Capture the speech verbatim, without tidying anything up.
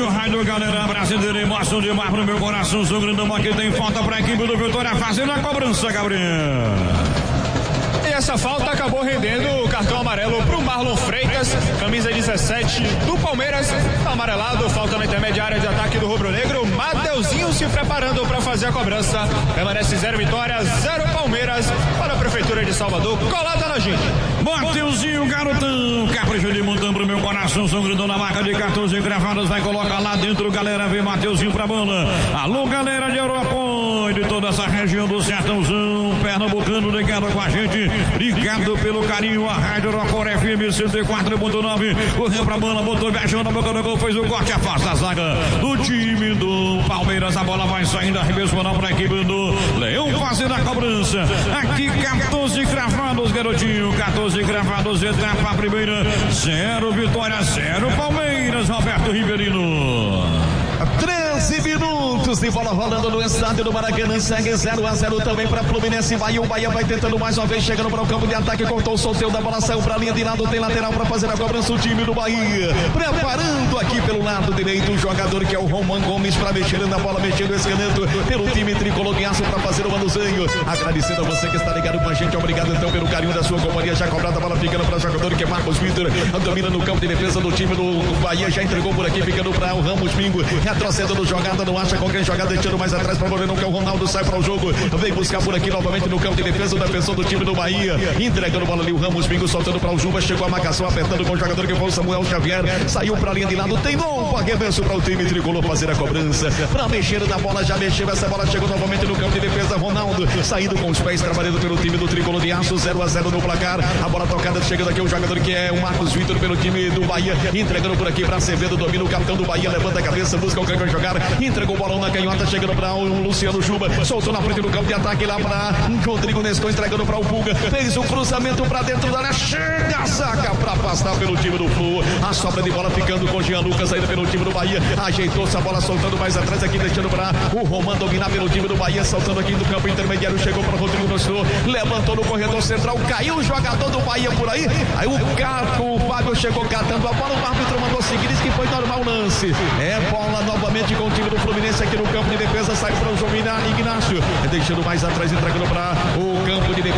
Márcio Rádio, galera brasileira, emoção demais pro meu coração. Sou grandão, aqui tem falta pra equipe do Vitória fazendo a cobrança, Gabriel. E essa falta acabou rendendo o cartão amarelo pro Marlon Freitas, camisa dezessete do Palmeiras. Tá amarelado, falta na intermediária de ataque do rubro-negro. Mateuzinho se preparando para fazer a cobrança. Permanece zero Vitória, zero Palmeiras para a Prefeitura de Salvador, colada na gente. Mateuzinho, garotão, capricho de montão pro meu coração. São grandão na marca de quatorze gravadas, vai colocar lá dentro, galera. Vem Mateuzinho pra bola. Alô, galera de Europa e de toda essa região do Sertãozão, Pernambucano, ligado com a gente. Obrigado pelo carinho, a Rádio Rocor F M cento e quatro ponto nove. Correu pra bola, botou viajando na boca do gol, fez o corte, afasta a zaga do time do Palmeiras. A bola vai saindo, arremesso final pra equipe do Leão fazendo a cobrança. Aqui quatorze cravados, garotinho, quatorze cravados, etapa primeira, zero Vitória, zero Palmeiras. Roberto Riverino. treze minutos de bola rolando no estádio do Maracanã, segue zero a zero também para Fluminense. Bahia, o Bahia vai tentando mais uma vez, chegando para o campo de ataque, cortou o sorteio da bola, saiu para a linha de lado, tem lateral para fazer a cobrança. O time do Bahia preparando aqui pelo lado direito o jogador que é o Roman Gomes para mexer na bola, mexendo esse canento pelo time tricolor de aço para fazer o manuseio. Agradecendo a você que está ligado com a gente, obrigado então pelo carinho da sua companhia. Já cobrada a bola ficando para o jogador que é Marcos Vitor, domina no campo de defesa do time do Bahia, já entregou por aqui, ficando para o Ramos Pingo, retrocedendo jogada, não acha qualquer jogada, deixando mais atrás para o goleiro, que é o Ronaldo, sai para o jogo, vem buscar por aqui novamente no campo de defesa, o defensor do time do Bahia, entregando bola ali, o Ramos Bingo, soltando para o Juba, chegou a marcação, apertando com o jogador que foi o Samuel Xavier, saiu para a linha de lado, tem novo arremesso para o time tricolor fazer a cobrança, para mexer na bola, já mexeu, essa bola chegou novamente no campo de defesa, Ronaldo, saindo com os pés, trabalhando pelo time do tricolor de aço, zero a zero no placar, a bola tocada, chegando aqui o jogador que é o Marcos Vitor pelo time do Bahia, entregando por aqui para Acevedo, domina o capitão do Bahia, levanta a cabeça, busca o canhão jogar, entregou o bolão na canhota, chegando para o Luciano Juba, soltou na frente do campo de ataque lá para Rodrigo Nestor, entregando para o Pulga, fez o cruzamento para dentro da área, chega a saca para afastar pelo time do Flu, a sobra de bola ficando com o Jean Lucas, saída pelo time do Bahia, ajeitou-se a bola, soltando mais atrás aqui, deixando para o Roman dominar pelo time do Bahia, saltando aqui do campo intermediário, chegou para Rodrigo Nestor, levantou no corredor central, caiu o jogador do Bahia por aí, aí o Caco, o Fábio chegou catando a bola, o árbitro mandou seguir, disse que foi normal o lance, é bola novamente com o time do Fluminense aqui no campo de defesa, sai para o João Ignácio, deixando mais atrás, entregando para o campo de defesa.